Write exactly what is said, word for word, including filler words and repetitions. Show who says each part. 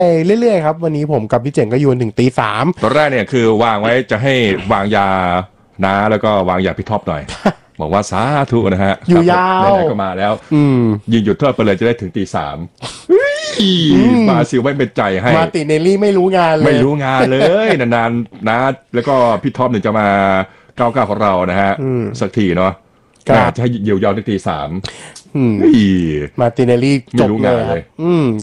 Speaker 1: เรื่อยๆครับวันนี้ผมกับพี่เจ๋งก็อยู่ถึงตีสาม
Speaker 2: ตอนแรกเนี่ยคือวางไว้จะให้วางยาน้าแล้วก็วางยาพี่ท็อปหน่อย บอกว่าสาธุนะฮะ
Speaker 1: อยู่ยาว
Speaker 2: ไหนๆก็มาแล้ว
Speaker 1: อืม
Speaker 2: ยิงหยุดโทษไปเลยจะได้ถึงตีสามบราซิลไม่เป็นใจให้
Speaker 1: มาติเนลลี่ไม่รู้งานเลย
Speaker 2: ไม่รู้งานเลยนานๆนะแล้วก็พี่ท็อปเนี่ยจะมาเก้าเก้าของเรานะฮะสักทีเนาะจะให้เยียวยาในตีสาม
Speaker 1: มาติเนลลี่จบเลย